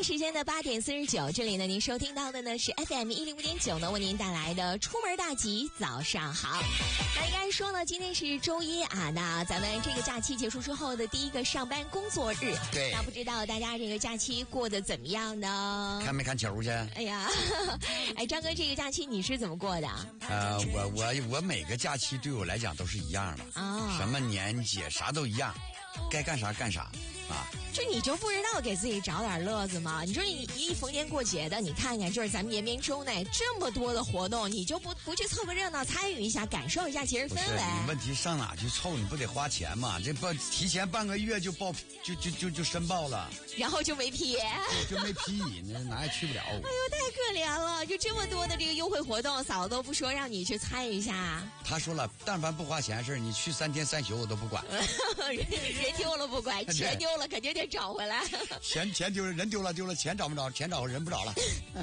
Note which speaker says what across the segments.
Speaker 1: 时间的8点49，这里呢您收听到的呢是 FM105.9呢为您带来的出门大吉，早上好。那应该说呢，今天是周一啊，那咱们这个假期结束之后的第一个上班工作日。
Speaker 2: 对。
Speaker 1: 那不知道大家这个假期过得怎么样呢？
Speaker 2: 看没看球去？
Speaker 1: 哎呀，哎，张哥，这个假期你是怎么过的？
Speaker 2: 我每个假期对我来讲都是一样的啊，什么年节啥都一样，该干啥干啥啊。
Speaker 1: 就你就不知道给自己找点乐子吗？你说你一逢年过节的，你看看就是咱们延边州内这么多的活动，你就不去凑个热闹，参与一下，感受一下节日氛围？
Speaker 2: 你问题上哪去凑？你不得花钱吗？这不提前半个月就就申报了，
Speaker 1: 然后就没批，
Speaker 2: 就没批，那哪也去不了。哎呦，
Speaker 1: 太可怜了！就这么多的这个优惠活动，嫂子都不说让你去参与一下。
Speaker 2: 他说了，但凡不花钱的事，你去3天3宿我都不管。
Speaker 1: 人丢了不管，钱丢了肯定得找回来。
Speaker 2: 钱丢了，人丢了，钱找不着，钱找人不着了。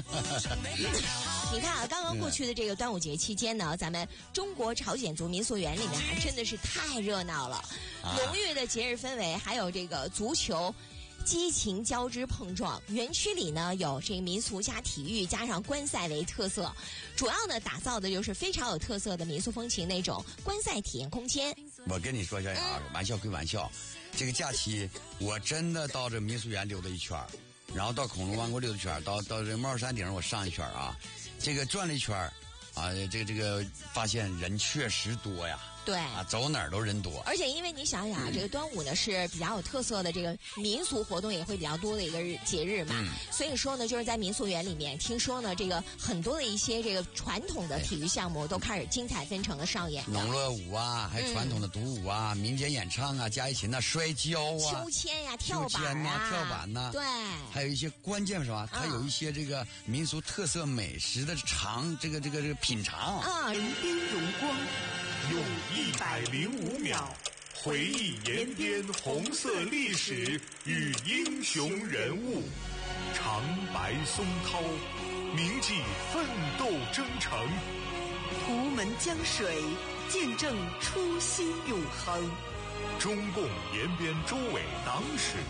Speaker 1: 你看啊，刚刚过去的这个端午节期间呢，咱们中国朝鲜族民俗园里面还真的是太热闹了，浓郁的节日氛围，还有这个足球激情交织碰撞。园区里呢有这个民俗加体育加上观赛为特色，主要呢打造的就是非常有特色的民俗风情那种观赛体验空间。
Speaker 2: 我跟你说小雅，玩笑归玩笑，这个假期我真的到这民俗园溜达一圈，然后到恐龙王国溜达一圈，到这帽山顶我上一圈啊，这个转了一圈啊，这个发现人确实多呀。
Speaker 1: 对
Speaker 2: 啊，走哪儿都人多，
Speaker 1: 而且因为你想想啊，这个端午呢是比较有特色的，这个民俗活动也会比较多的一个节日嘛，所以说呢，就是在民俗园里面，听说呢，这个很多的一些这个传统的体育项目都开始精彩纷呈的上演。
Speaker 2: 农乐舞啊，还有传统的独舞啊，民间演唱啊，家一琴啊，摔跤啊，
Speaker 1: 秋千呀，跳板啊，
Speaker 2: 跳板呐，
Speaker 1: 对，
Speaker 2: 还有一些关键是吧？它有一些这个民俗特色美食的这个品尝
Speaker 1: 啊，
Speaker 3: 延边荣光。用105秒回忆延边红色历史与英雄人物，长白松涛铭记奋斗征程，
Speaker 4: 图门江水见证初心永恒。
Speaker 3: 中共延边州委党史